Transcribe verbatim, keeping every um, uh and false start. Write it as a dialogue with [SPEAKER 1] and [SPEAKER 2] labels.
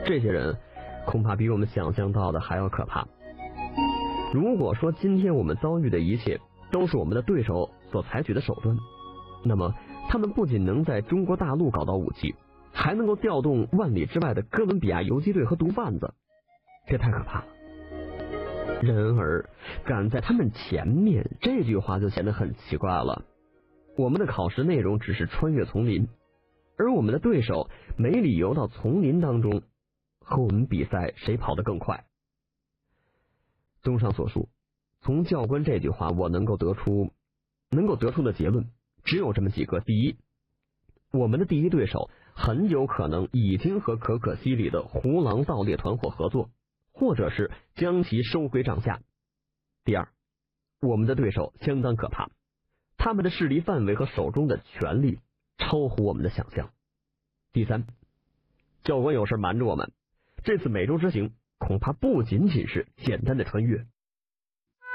[SPEAKER 1] 这些人恐怕比我们想象到的还要可怕。如果说今天我们遭遇的一切都是我们的对手所采取的手段，那么他们不仅能在中国大陆搞到武器，还能够调动万里之外的哥伦比亚游击队和毒贩子，这太可怕了。然而赶在他们前面，这句话就显得很奇怪了。我们的考试内容只是穿越丛林，而我们的对手没理由到丛林当中和我们比赛谁跑得更快。综上所述，从教官这句话我能够得出能够得出的结论只有这么几个。第一，我们的第一对手很有可能已经和可可西里的胡狼盗猎团伙合作，或者是将其收回帐下。第二，我们的对手相当可怕，他们的势力范围和手中的权力超乎我们的想象。第三，教官有事瞒着我们，这次美洲之行恐怕不仅仅是简单的穿越，